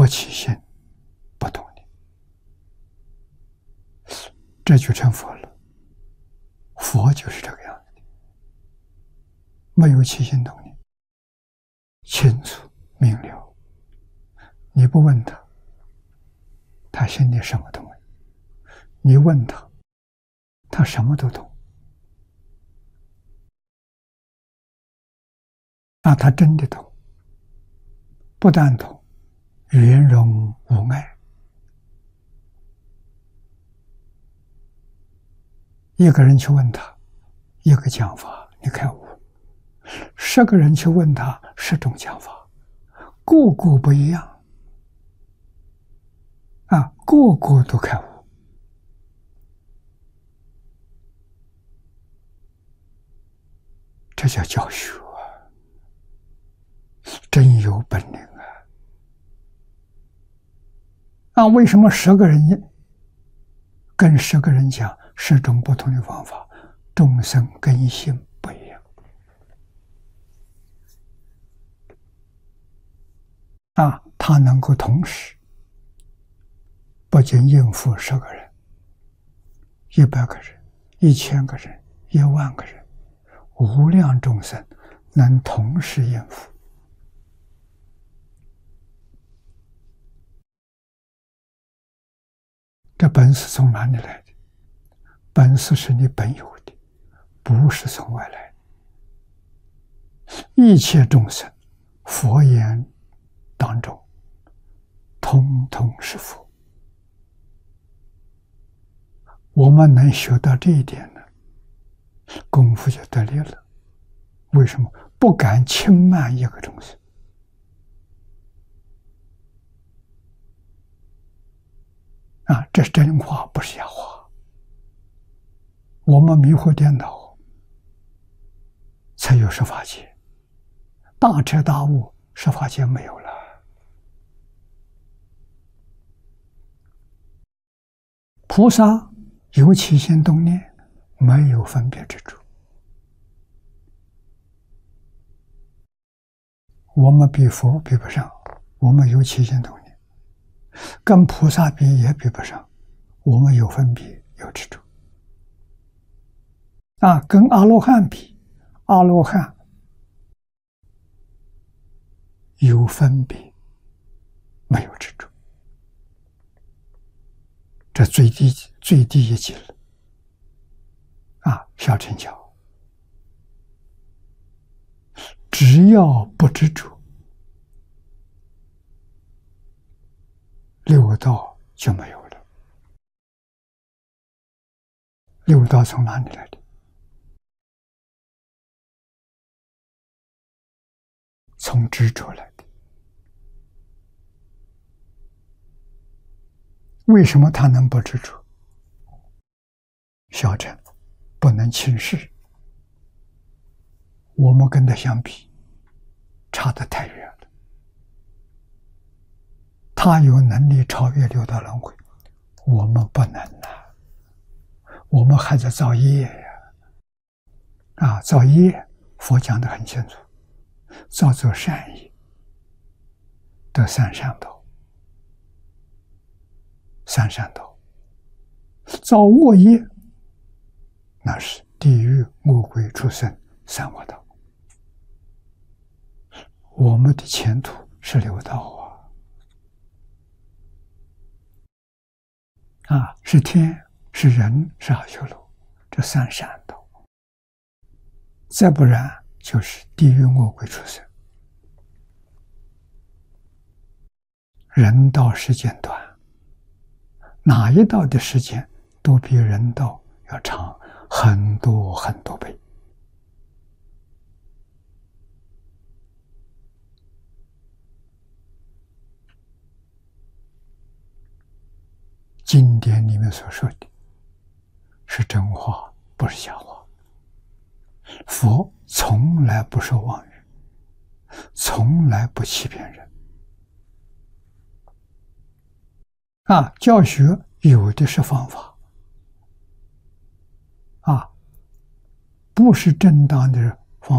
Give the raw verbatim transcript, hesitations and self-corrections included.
起心，不动念，这就成佛了。佛就是这个样子的，没有起心动念，清楚明了。你不问他，他心里什么都没有；你问他，他什么都懂。那他真的懂，不但懂，圆融无碍。一个人去问他一个讲法，你开悟；十个人去问他十种讲法，个个不一样啊，个个都开悟。这叫教学啊，真有本领啊！那为什么十个人跟十个人讲十种不同的方法，众生根性不一样啊？他能够同时不仅应付十个人、一百个人、一千个人、一万个人，无量众生能同时应付。这本事从哪里来的？本事是你本有的，不是从外来的。一切众生，佛言当中，通通是佛。我们能学到这一点呢，功夫就得力了。为什么？不敢轻慢一个众生。啊，这是真话，不是假话。我们迷惑颠倒，才有十法界。大彻大悟，十法界没有了。菩萨有起心动念，没有分别之处。我们比佛比不上，我们有起心动念；跟菩萨比也比不上，我们有分别有执着。啊，跟阿罗汉比，阿罗汉有分别，没有执着，这最低最低一级了。啊，小乘教，只要不执着，六道就没有了。六道从哪里来的？从执着来的。为什么他能不执着？小乘不能轻视，我们跟他相比，差得太远了。他有能力超越六道轮回，我们不能啊，我们还在造业呀！啊，造业，佛讲得很清楚。造作善业得三善道，三善道；造恶业，那是地狱、恶鬼、畜生三恶道。我们的前途是六道啊！啊，是天，是人，是阿修罗，这三善道。再不然就是地狱、恶鬼、畜生。人道时间短，哪一道的时间都比人道要长很多很多倍。经典里面所说的是真话，不是假话。佛从来不说妄语，从来不欺骗人。啊，教学有的是方法，啊，不是正当的